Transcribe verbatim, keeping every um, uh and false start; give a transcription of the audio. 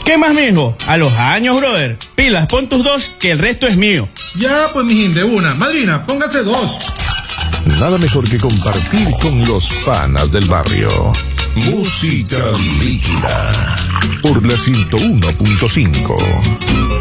¿Qué más, mijo? A los años, brother. Pilas, pon tus dos, que el resto es mío. Ya, pues, mijín, de una. Madrina, póngase dos. Nada mejor que compartir con los panas del barrio. Música líquida por la ciento uno punto cinco.